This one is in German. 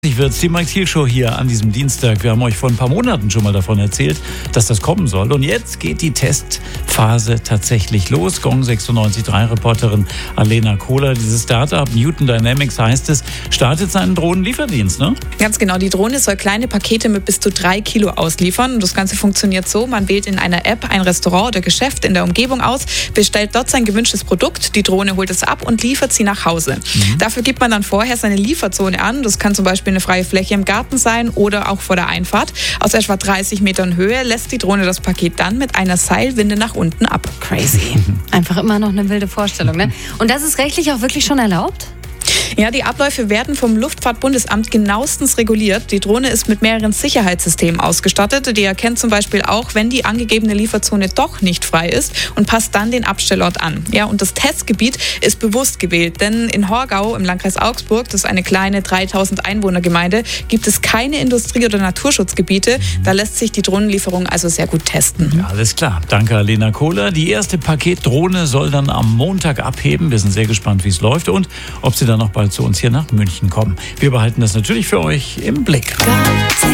Wird's die Mike Thiel Show hier an diesem Dienstag. Wir haben euch vor ein paar Monaten schon mal davon erzählt, dass das kommen soll. Und jetzt geht die Testphase tatsächlich los. Gong 96.3 Reporterin Alena Kohler. Dieses Startup Newton Dynamics heißt es, startet seinen Drohnenlieferdienst, ne? Ganz genau. Die Drohne soll kleine Pakete mit bis zu 3 Kilo ausliefern. Und das Ganze funktioniert so: Man wählt in einer App ein Restaurant oder Geschäft in der Umgebung aus, bestellt dort sein gewünschtes Produkt. Die Drohne holt es ab und liefert sie nach Hause. Dafür gibt man dann vorher seine Lieferzone an. Das kann zum Beispiel eine freie Fläche im Garten sein oder auch vor der Einfahrt. Aus etwa 30 Metern Höhe lässt die Drohne das Paket dann mit einer Seilwinde nach unten ab. Crazy. Einfach immer noch eine wilde Vorstellung, ne? Und das ist rechtlich auch wirklich schon erlaubt? Ja, die Abläufe werden vom Luftfahrtbundesamt genauestens reguliert. Die Drohne ist mit mehreren Sicherheitssystemen ausgestattet. Die erkennt zum Beispiel auch, wenn die angegebene Lieferzone doch nicht frei ist und passt dann den Abstellort an. Ja, und das Testgebiet ist bewusst gewählt, denn in Horgau im Landkreis Augsburg, das ist eine kleine 3000 Einwohnergemeinde, gibt es keine Industrie- oder Naturschutzgebiete. Da lässt sich die Drohnenlieferung also sehr gut testen. Ja, alles klar. Danke, Alena Kohler. Die erste Paketdrohne soll dann am Montag abheben. Wir sind sehr gespannt, wie es läuft und ob sie dann noch bald zu uns hier nach München kommen. Wir behalten das natürlich für euch im Blick.